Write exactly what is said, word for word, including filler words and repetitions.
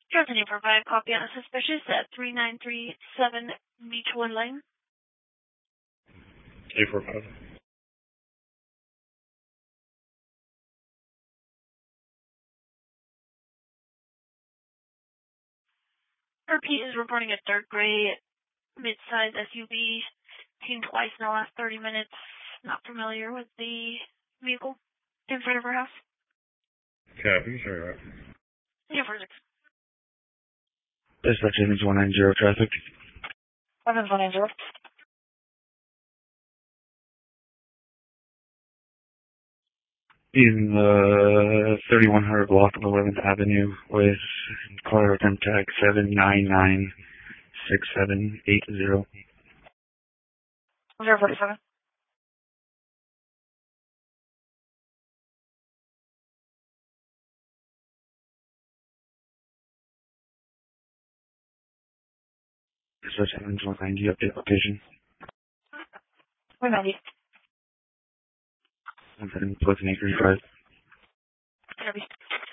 Continue to provide copy on a suspicious at three nine three seven Beechwood Lane. eight four five. Repeat is reporting a third grade mid-size S U V seen twice in the last thirty minutes. Not familiar with the vehicle in front of her house. Copy, sorry. Yeah, for six. Dispatch Evans one nine zero traffic. Evans one nine zero. In the thirty-one hundred block of eleventh Avenue with caller attempt tag seven nine nine six seven eight zero. zero forty-seven. Dispatch Evans one ninety update location. one ninety. one seven Pleasant Acres Drive. Copy.